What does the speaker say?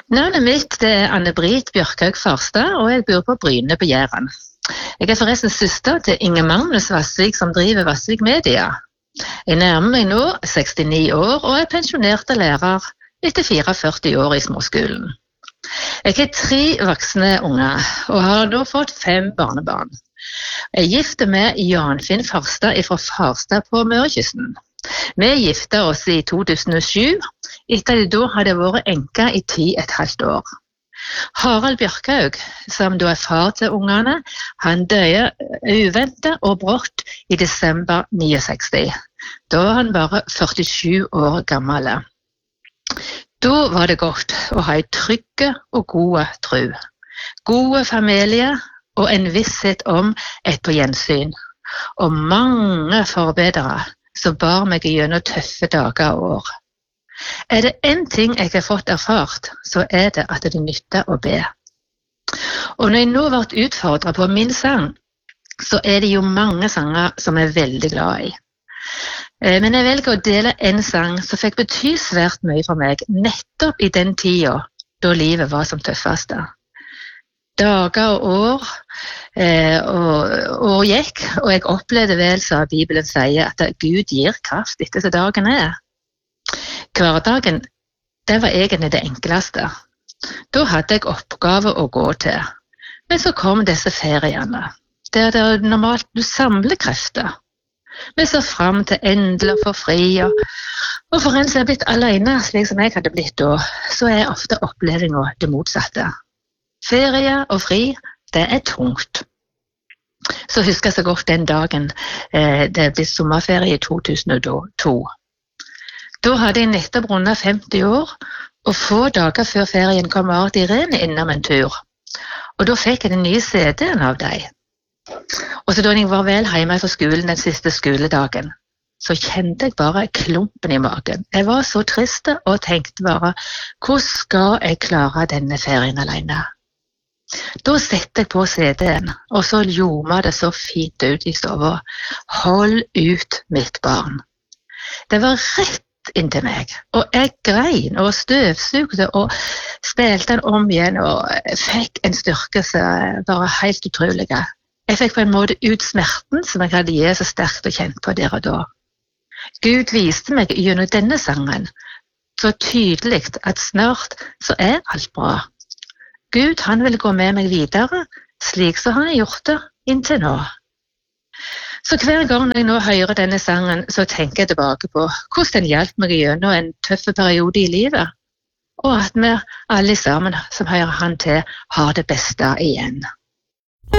Navnet mitt det er Anne-Britt Bjørkhaug Farstad, og jeg bor på Bryne på Jæren. Jeg er forresten søster til Inge Magnus Vassvik, som driver Vassvik Media. Jeg nærmer meg nå 69 år, og er pensjonert lærer etter 44 år i småskolen. Jeg har 3 voksne unger, og har nå fått 5 barnebarn. Jeg gifter med Jan Finn Farstad fra Farstad på Mørekysten. Vi giftet oss i 2007, etter at da hadde vært enke i 10,5 år. Harald Bjørkhaug, som da er far til ungene, han døde uventet og brått i desember 69. Da var han bare 47 år gammel. Da var det godt å ha en trygge og gode tro, gode familie og en visshet om et på gjensyn, og mange forbedere som bar meg gjennom tøffe dager og år. Er det en ting jeg har fått erfart, så er det at det nytter å be. Og når jeg nå ble utfordret på min sang, så er det jo mange sanger som jeg er veldig glad i. Men jeg velger å dele en sang som fikk bety svært mye for meg, nettopp i den tiden da livet var som tøffeste. Dager og år gikk, og jeg opplevde vel, som Bibelen sier, at Gud gir kraft etter så dagen er. Hverdagen, det var egentlig det enkleste. Da hadde jeg oppgave å gå til. Men så kom disse feriene, der det normalt du samler krefter. Vi så frem til endelig å få fri, og for en som er blitt alene, slik som jeg hadde blitt da, så er ofte opplevingen det motsatte. Ferie og fri, det er tungt. Så husker jeg så godt den dagen det ble sommerferie i 2002. Da hadde jeg nettopp rundet 50 år, og få dager før ferien kom Art Irene innom en tur. Og da fikk jeg den nye CD-en av deg. Og så da jeg var vel hjemme fra skolen den siste skoledagen, så kjente jeg bare klumpen i magen. Jeg var så trist og tenkte bare, hvordan skal jeg klare denne ferien alene? Da sette jeg på CD-en, og så ljoma det så fint ut i stua. Hold ut, mitt barn. Det var rett inntil meg, og jeg grein og støvsugde og spilte den om igjen og fikk en styrke som var helt utrolig. Jeg fikk på en måte ut smerten som jeg hadde gitt så sterkt og kjent på der og da. Gud viste meg gjennom denne sangen så tydelig at snart så er alt bra. Gud, han vil gå med meg videre, slik som han har gjort det inntil nå. Så hver gang jeg nå hører denne sangen, så tenker jeg tilbake på hvordan den hjalp meg gjennom en tøff periode i livet, og at vi alle sammen som hører han til, har det beste igjen.